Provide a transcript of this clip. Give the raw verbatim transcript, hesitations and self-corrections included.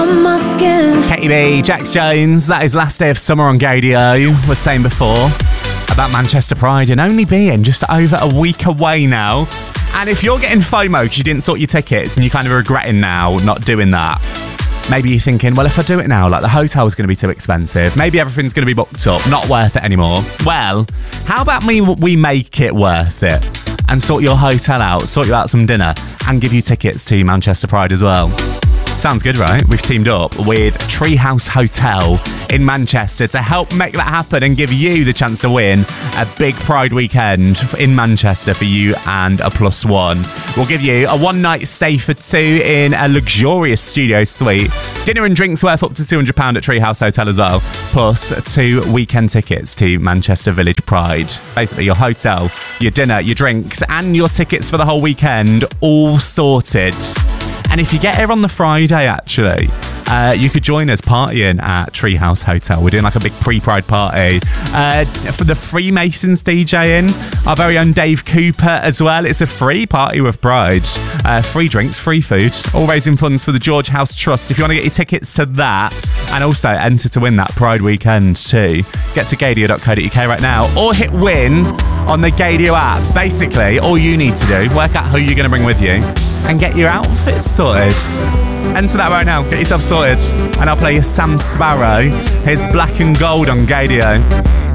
Katy B, Jax Jones, that is last day of summer on Gadio. Was saying before about Manchester Pride and only being just over a week away now. And if you're getting FOMO because you didn't sort your tickets and you're kind of regretting now not doing that, maybe you're thinking, well, if I do it now, like the hotel's going to be too expensive. Maybe everything's going to be booked up, not worth it anymore. Well, how about me? We make it worth it and sort your hotel out, sort you out some dinner and give you tickets to Manchester Pride as well. Sounds good, right? We've teamed up with Treehouse Hotel in Manchester to help make that happen and give you the chance to win a big Pride weekend in Manchester for you and a plus one. We'll give you a one-night stay for two in a luxurious studio suite. Dinner and drinks worth up to two hundred pounds at Treehouse Hotel as well, plus two weekend tickets to Manchester Village Pride. Basically, your hotel, your dinner, your drinks, and your tickets for the whole weekend all sorted. And if you get here on the Friday, actually, uh, you could join us partying at Treehouse Hotel. We're doing like a big pre-Pride party uh, for the Freemasons DJing. Our very own Dave Cooper as well. It's a free party with Pride. Uh, free drinks, free food, all raising funds for the George House Trust. If you want to get your tickets to that and also enter to win that Pride weekend too, get to gadio dot co dot uk right now or hit win on the Gadio app. Basically, all you need to do, work out who you're going to bring with you and get your outfit sorted. Enter that right now, get yourself sorted, and I'll play you Sam Sparrow. Here's Black and Gold on Gadio.